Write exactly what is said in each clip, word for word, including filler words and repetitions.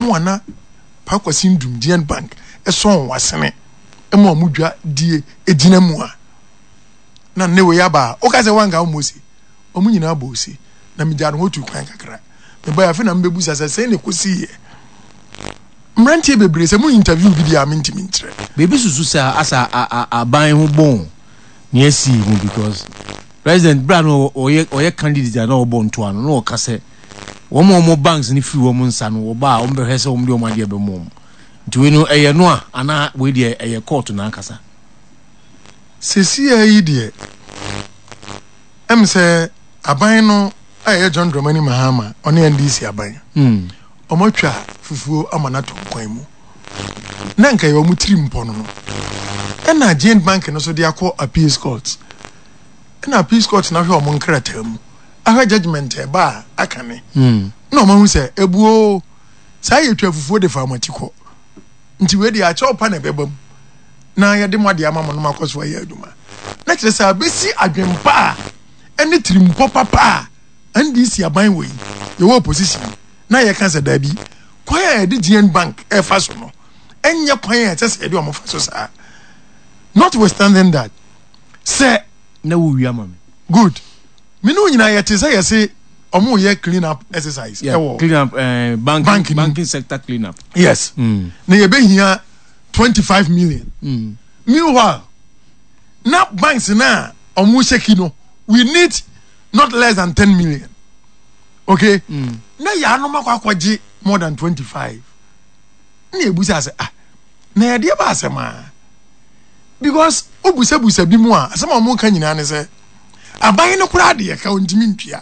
wana pakwasi ndum G N Bank eso wasene e mo amudwa die ejina mu a na ne we yaba o ka se wanga o mosi o mu nyina ba osi na mi jaro hotu kwan kakra me ba ya fe na mbebu sasa se ne kosi ye mrantie bebre se mu interview bi dia minti mintre bebi susu sa asa aban ho bon ne asi mu because President Brano oye oye candidate na obon to ano no ka se wo mo mo banks ni free wo mo nsa no wo ba o mbe hese wo mde o ma de be mom nti we no eye no a ana we de eye court na nkasa sesi ayi de em se aban no aye John Dramani Mahama oni N D C aban mm omotwa fufuo amanato kwan mu na nka ye o mutiri mpo no no e na G N Bank no so de akọ appeals court e na appeals court na hwe o mo nkrata mu aha judgment e ba akane mm na o ma hu se ebuo sa ye twa fufuo de famatiko nti we de a che opa na bebam na ye de mode amamo no makoso ye aduma na kire sa besi adwempa ene tirimpo papa N D C aban we ye wo opposition na ye kan se dabi kwaya ye de G N Bank e fa so no enye kwaya ye tese ye de o mo fa so sa notwithstanding that say na wo wi amame good me no nyina ye tese ye say omo ye clean up exercise yeah, e clean up uh, banking, banking banking sector clean up yes mm. na ye be hia twenty-five million mm. meanwhile na banks na omo sheki no we need not less than ten million okay mm. na ya no makwa kwaji more than twenty-five na ebusa ase ah na ye de ba asema because obusa busa bi mu a asema mo kan nyina ne se aban no kura de ye ka ontimi ntua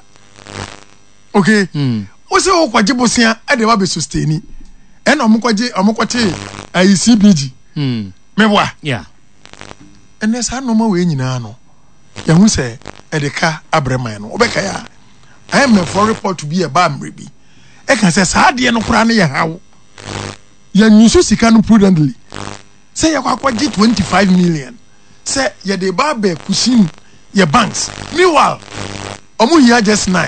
okay mm. o se o kwaji bosia e de ba be sustain e na mo kwaji mo kwate I C B G mm. mebwa yeah ene sa no ma we nyina no ya hu se e de ka abreman no obeka ya I am for report to be a bam rebi e kan se sa de no kura ne ye hawo ya nyuso sika no prudently say ya kwa kwaji twenty-five million say ya de ba be kusin ya banks meanwhile omu here just nine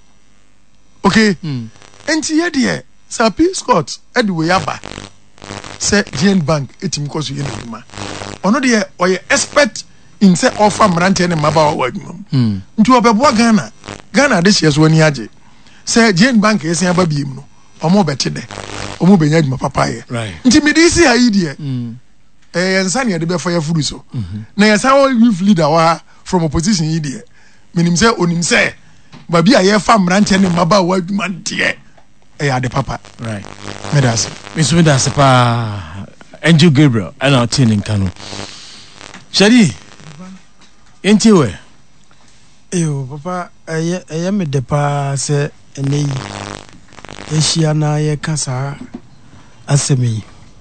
okay mm. enti ye de sa peace court e de we yaba say G N Bank etim koso ye nduma ono de oye expert in say offer mrante ne maba wa adwuma mm. nti obebo Ghana Ghana de hye so ani age say G N Bank esen aba biem no omo bete de omo benya adwuma papa ye right nti medisi ayi de mm. eh yansa ne de be fa ya furu so mm -hmm. na yansa wo youth leader wa from opposition yi de minim say onim say ba bia ye fa mrante ne maba wa adwuma de eh ade papa right medasi Mister Medasi pa Angel Gabriel and our team in Kano Shadi enti we Eyo papa eye eye me de pa se eneyi ehia na ye kasa asemi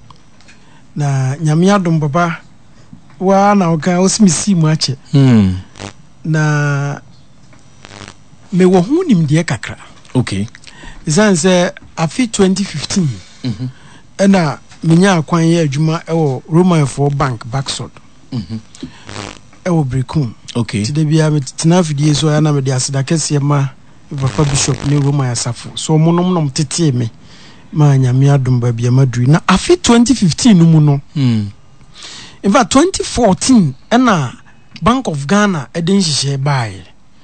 na nyame adom papa wa na oka osmisi mu ache hmm na me wo hu nim de kakra okay isan se afi twenty fifteen mhm ena menya akwan ye adwuma ewo Roman for Bank Backsod mhm ewo Brekum okay tide bia me tena fidie so ya na me de aseda kese ma papa bishop ne Roman Asafo so monom nom tete me ma nyame adom ba bia maduri na afi twenty fifteen no mu no hmm in fact twenty fourteen ena Bank of Ghana eden hihye bae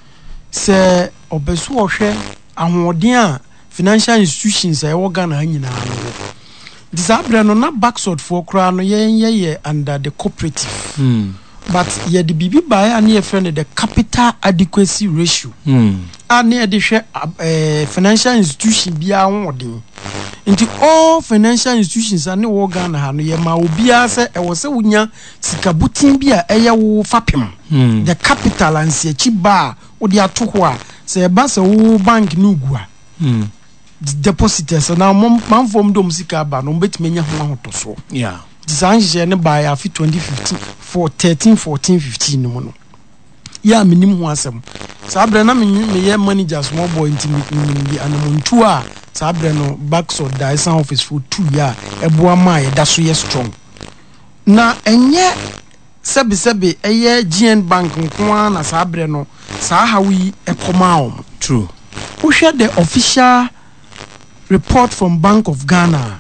se obeso ohwe ahoden a financial institutions e wo Ghana ha nyina no disabre no na Backsod for kra no ye ye under the cooperative hmm but ye the bibi bae ani e friend the capital adequacy ratio hmm ani e de hwe eh, financial institution bia hoden nti all financial institutions ani wo Ghana ha no ye ma obia se e wo se wunya sikabutin bia eye wo fapem hmm the capital ansi echi ba wo de atoho a se ba se wo bank no gua hmm depositors na man form dom sika ba no betimenya ho ahoto so yeah design je ne ba ya fi twenty fifteen for thirteen fourteen fifteen no no ya minim ho asem sabre na me ye manager small boy intimi bi anamuntu a sabre no Backsod Dyson office for two year eboa ma ye da so ye strong na enye sebe sebe eye G N Bank nko na sabre no sa hawi ekoma om true who share the official report from Bank of Ghana